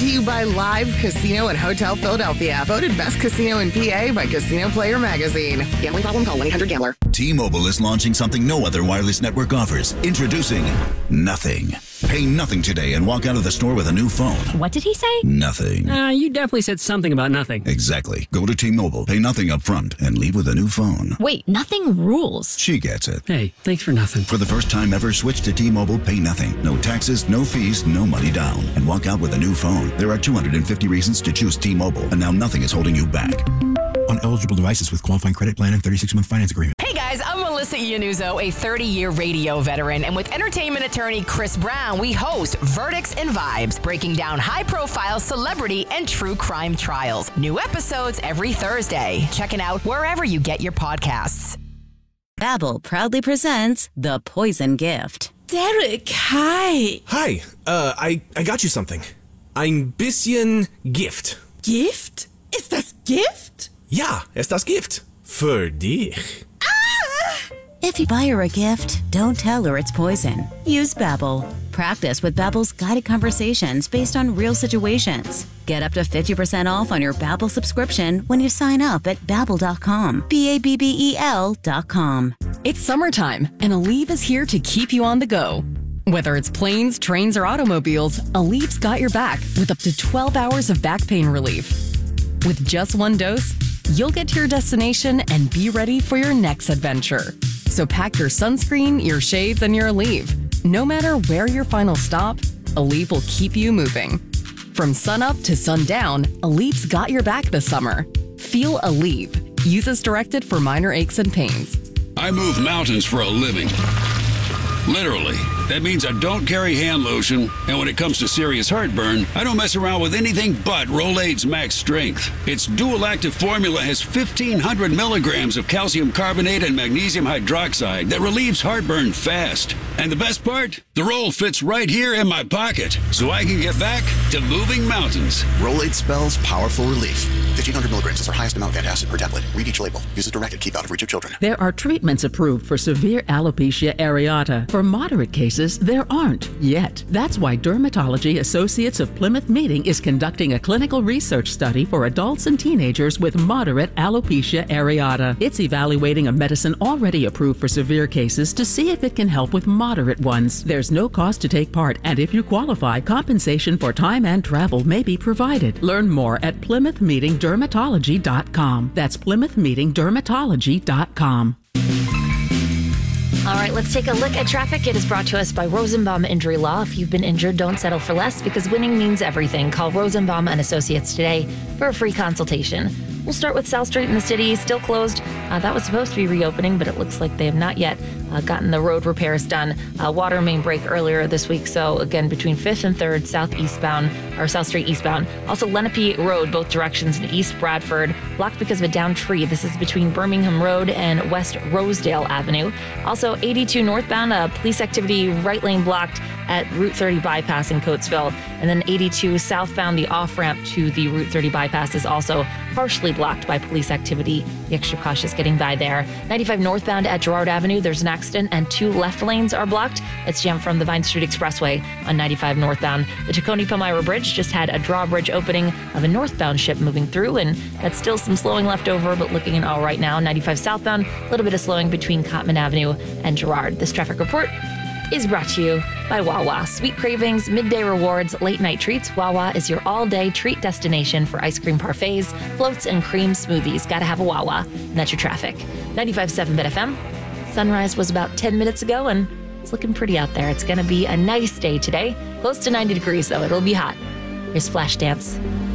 to you by Live Casino and Hotel Philadelphia. Voted best casino in PA by Casino Player Magazine. Gambling problem? Call 1-800-GAMBLER. T-Mobile is launching something no other wireless network offers. Introducing Nothing. Pay nothing today and walk out of the store with a new phone. What did he say? Nothing. You definitely said something about nothing. Exactly. Go to T-Mobile, pay nothing up front, and leave with a new phone. Wait, nothing rules. She gets it. Hey, thanks for nothing. For the first time ever, switch to T-Mobile, pay nothing. No taxes, no fees, no money down. And walk out with a new phone. There are 250 reasons to choose T-Mobile, and now nothing is holding you back. On eligible devices with qualifying credit plan and 36-month finance agreement. Hey guys, I'm Melissa Iannuzzo, a 30-year radio veteran, and with entertainment attorney Chris Brown, we host Verdicts and Vibes, breaking down high-profile celebrity and true crime trials. New episodes every Thursday. Check it out wherever you get your podcasts. Babbel proudly presents The Poison Gift. Derek, hi. Hi, I got you something. Ein bisschen Gift. Gift? Ist das Gift? Ja, ist das Gift. Für dich. If you buy her a gift, don't tell her it's poison. Use Babbel. Practice with Babbel's guided conversations based on real situations. Get up to 50% off on your Babbel subscription when you sign up at Babbel.com. Babbel.com. It's summertime, and Aleve is here to keep you on the go. Whether it's planes, trains, or automobiles, Aleve's got your back with up to 12 hours of back pain relief. With just one dose, you'll get to your destination and be ready for your next adventure. So pack your sunscreen, your shades, and your Aleve. No matter where your final stop, Aleve will keep you moving. From sunup to sundown, Aleve's got your back this summer. Feel Aleve. Use as directed for minor aches and pains. I move mountains for a living. Literally. That means I don't carry hand lotion, and when it comes to serious heartburn, I don't mess around with anything but Rolaids Max Strength. Its dual active formula has 1,500 milligrams of calcium carbonate and magnesium hydroxide that relieves heartburn fast. And the best part? The roll fits right here in my pocket, so I can get back to moving mountains. Rolaids spells powerful relief. 1,500 milligrams is our highest amount of antacid per tablet. Read each label. Use as directed. Keep out of reach of children. There are treatments approved for severe alopecia areata. For moderate cases, there aren't yet. That's why Dermatology Associates of Plymouth Meeting is conducting a clinical research study for adults and teenagers with moderate alopecia areata. It's evaluating a medicine already approved for severe cases to see if it can help with moderate ones. There's no cost to take part, and if you qualify, compensation for time and travel may be provided. Learn more at PlymouthMeetingDermatology.com. That's PlymouthMeetingDermatology.com. All right, let's take a look at traffic. It is brought to us by Rosenbaum Injury Law. If you've been injured, don't settle for less because winning means everything. Call Rosenbaum and Associates today for a free consultation. We'll start with South Street in the city, still closed. That was supposed to be reopening, but it looks like they have not yet gotten the road repairs done. Water main break earlier this week, so again, between 5th and 3rd, South Street eastbound. Also, Lenape Road, both directions in East Bradford, blocked because of a downed tree. This is between Birmingham Road and West Rosedale Avenue. Also, 82 northbound, police activity, right lane blocked at Route 30 bypass in Coatesville. And then 82 southbound, the off-ramp to the Route 30 bypass is also partially blocked by police activity. Be extra cautious getting by there. 95 northbound at Girard Avenue, there's an accident and 2 left lanes are blocked. It's jammed from the Vine Street Expressway on 95 northbound. The Tacony-Palmyra Bridge just had a drawbridge opening of a northbound ship moving through, and that's still some slowing left over, but looking all right now. 95 southbound, a little bit of slowing between Cotman Avenue and Girard. This traffic report is brought to you by Wawa. Sweet cravings, midday rewards, late night treats. Wawa is your all-day treat destination for ice cream parfaits, floats, and cream smoothies. Gotta have a Wawa. And that's your traffic. 95.7 Bet FM. Sunrise was about 10 minutes ago, and it's looking pretty out there. It's gonna be a nice day today. Close to 90 degrees, though. It'll be hot. Here's Flashdance.